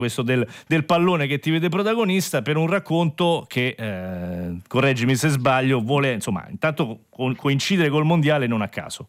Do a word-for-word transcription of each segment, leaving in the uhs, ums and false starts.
questo del, del pallone che ti vede protagonista, per un racconto che, eh, correggimi se sbaglio, vuole insomma intanto co- coincidere col mondiale non a caso.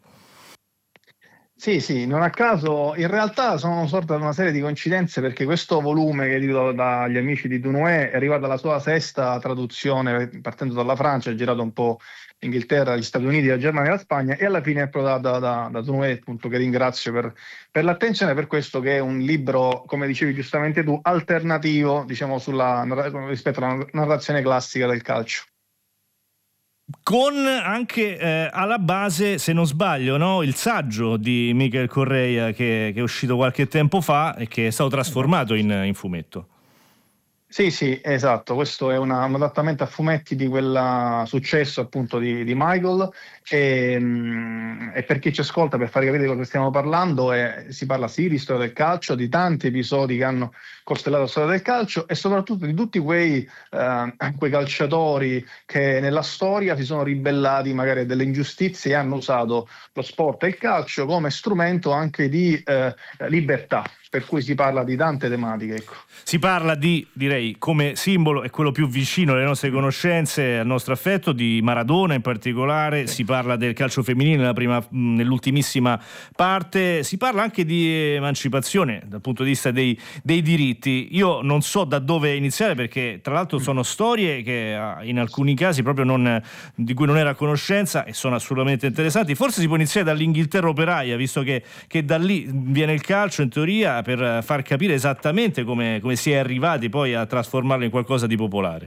Sì, sì, non a caso, in realtà sono sorte una serie di coincidenze, perché questo volume che edito dagli amici di Dunoué è arrivato alla sua sesta traduzione, partendo dalla Francia, ha girato un po' l'Inghilterra, gli Stati Uniti, la Germania e la Spagna, e alla fine è approdato da, da, da Dunoué, appunto, che ringrazio per, per l'attenzione, per questo, che è un libro, come dicevi giustamente tu, alternativo, diciamo, sulla, rispetto alla narrazione classica del calcio. Con anche eh, alla base, se non sbaglio, no? il saggio di Michael Correia che, che è uscito qualche tempo fa e che è stato trasformato in, in fumetto. Sì, sì, esatto, questo è una, un adattamento a fumetti di quel successo, appunto, di, di Michael, e, mh, e per chi ci ascolta, per far capire di cosa stiamo parlando, è, si parla sì di storia del calcio, di tanti episodi che hanno costellato la storia del calcio, e soprattutto di tutti quei, eh, quei calciatori che nella storia si sono ribellati magari a delle ingiustizie e hanno usato lo sport e il calcio come strumento anche di eh, libertà, per cui si parla di tante tematiche, ecco. Si parla di, direi, come simbolo, è quello più vicino alle nostre conoscenze, al nostro affetto, di Maradona in particolare. Sì. Si parla del calcio femminile nella prima, nell'ultimissima parte. Si parla anche di emancipazione dal punto di vista dei, dei diritti. Io non so da dove iniziare, perché tra l'altro sono storie che in alcuni casi proprio non, di cui non era a conoscenza, e sono assolutamente interessanti. Forse si può iniziare dall'Inghilterra operaia, visto che, che da lì viene il calcio in teoria, per far capire esattamente come, come si è arrivati poi a trasformarlo in qualcosa di popolare.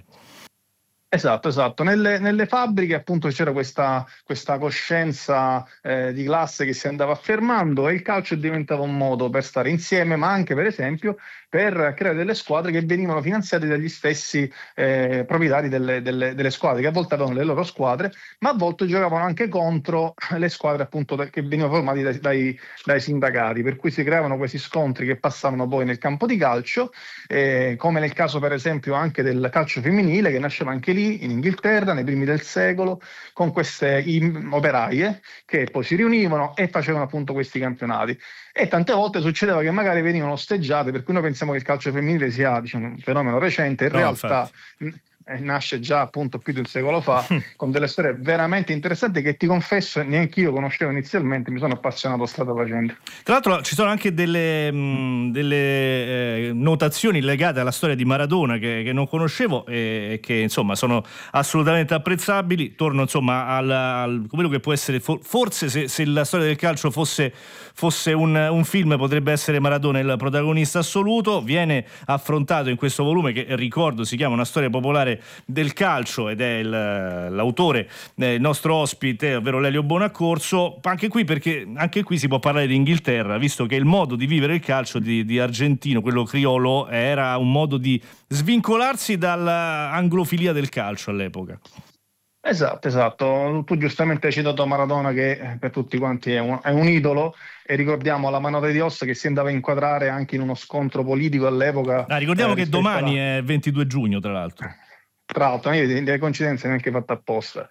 Esatto, esatto. Nelle, nelle fabbriche, appunto, c'era questa, questa coscienza eh, di classe che si andava affermando, e il calcio diventava un modo per stare insieme, ma anche, per esempio, per creare delle squadre che venivano finanziate dagli stessi eh, proprietari delle, delle, delle squadre, che a volte avevano le loro squadre, ma a volte giocavano anche contro le squadre, appunto, che venivano formate dai, dai, dai sindacati, per cui si creavano questi scontri che passavano poi nel campo di calcio, eh, come nel caso, per esempio, anche del calcio femminile, che nasceva anche lì in Inghilterra nei primi del secolo, con queste operaie che poi si riunivano e facevano appunto questi campionati. E tante volte succedeva che magari venivano osteggiate, per cui noi pensiamo che il calcio femminile sia, diciamo, un fenomeno recente, in No, realtà infatti. eh, nasce già appunto più di un secolo fa, con delle storie veramente interessanti che, ti confesso, neanche io conoscevo inizialmente, mi sono appassionato strada facendo. Tra l'altro ci sono anche delle, mh, delle eh, notazioni legate alla storia di Maradona che, che non conoscevo e che insomma sono assolutamente apprezzabili. Torno insomma al, al quello che può essere, forse se, se la storia del calcio fosse, fosse un, un film, potrebbe essere Maradona il protagonista assoluto. Viene affrontato in questo volume che, ricordo, si chiama Una storia popolare del calcio, ed è il, l'autore, eh, il nostro ospite, ovvero Lelio Bonaccorso. Anche qui, perché anche qui si può parlare di Inghilterra, visto che il modo di vivere il calcio di, di Argentino, quello criolo, era un modo di svincolarsi dall'anglofilia del calcio all'epoca. Esatto, esatto. Tu giustamente hai citato Maradona, che per tutti quanti è un, è un idolo, e ricordiamo la Mano di Ossa, che si andava a inquadrare anche in uno scontro politico all'epoca. Ah, ricordiamo eh, che domani alla... è ventidue giugno, tra l'altro. Tra l'altro, le coincidenze neanche fatte apposta.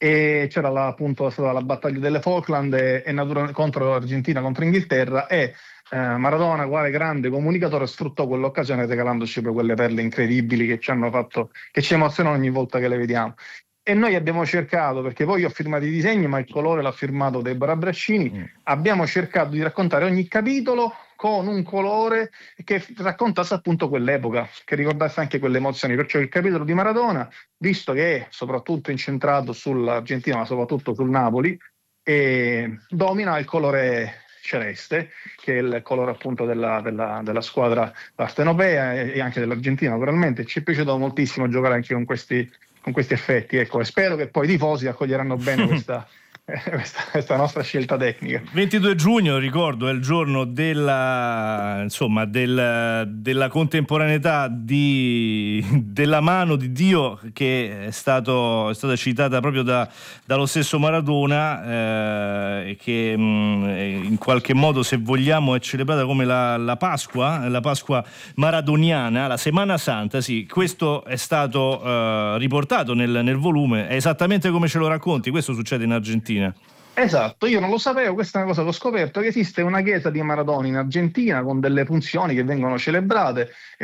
E c'era la, appunto stata la battaglia delle Falkland e, e natura, contro l'Argentina, contro l'Inghilterra, e eh, Maradona, quale grande comunicatore, sfruttò quell'occasione regalandoci poi quelle perle incredibili che ci hanno fatto, che ci emozionano ogni volta che le vediamo. E noi abbiamo cercato, perché poi io ho firmato i disegni, ma il colore l'ha firmato Deborah Brascini, mm. abbiamo cercato di raccontare ogni capitolo con un colore che raccontasse appunto quell'epoca, che ricordasse anche quelle emozioni. Perciò il capitolo di Maradona, visto che è soprattutto incentrato sull'Argentina, ma soprattutto sul Napoli, e domina il colore celeste, che è il colore appunto della, della, della squadra partenopea e anche dell'Argentina, naturalmente. Ci è piaciuto moltissimo giocare anche con questi con questi effetti, ecco, e spero che poi i tifosi accoglieranno bene questa, questa, questa nostra scelta tecnica. ventidue giugno, ricordo, è il giorno della, insomma, del, della contemporaneità di, della mano di Dio, che è, stato, è stata citata proprio da, dallo stesso Maradona, eh, che mh, in qualche modo, se vogliamo, è celebrata come la, la Pasqua, la Pasqua maradoniana, la Semana Santa. Sì, questo è stato eh, riportato nel, nel volume, è esattamente come ce lo racconti. Questo succede in Argentina. Esatto, io non lo sapevo, questa è una cosa che ho scoperto, che esiste una chiesa di Maradona in Argentina con delle funzioni che vengono celebrate.